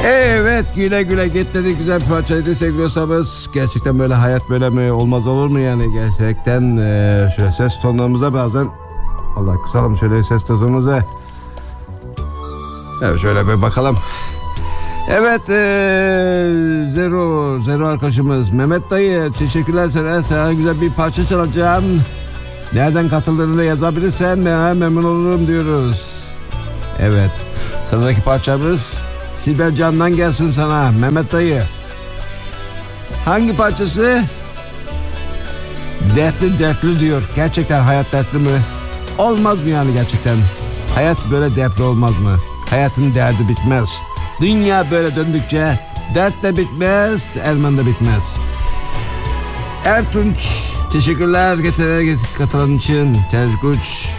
Evet, güle güle git dedik, güzel bir parçaydı sevgili dostlarımız. Gerçekten böyle hayat böyle mi, olmaz olur mu yani gerçekten. Şöyle ses tonlarımıza bazen Allah kısalım şöyle ses tonumuzu. Evet, şöyle bir bakalım. Evet, Zero arkadaşımız Mehmet dayı, teşekkürler sana güzel bir parça çalacağım. Nereden katıldığını da yazabilirsen memnun olurum diyoruz. Evet, sıradaki parçamız Sibel Can'dan gelsin sana Mehmet dayı. Hangi parçası? Dertli diyor. Gerçekten hayat dertli mi? Olmaz mı yani gerçekten? Hayat böyle dertli olmaz mı? Hayatın derdi bitmez. Dünya böyle döndükçe dert de bitmez, elman da bitmez. Ertunç, teşekkürler katılan için. Terguç,